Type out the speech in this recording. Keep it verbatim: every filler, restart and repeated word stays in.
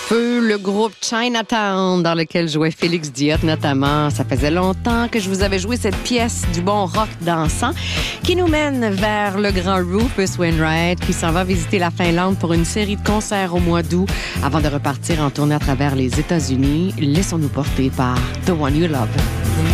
feu le groupe Chinatown dans lequel jouait Félix Diot notamment. Ça faisait longtemps que je vous avais joué cette pièce du bon rock dansant qui nous mène vers le grand Rufus Wainwright qui s'en va visiter la Finlande pour une série de concerts au mois d'août avant de repartir en tournée à travers les États-Unis. Laissons-nous porter par The One You Love.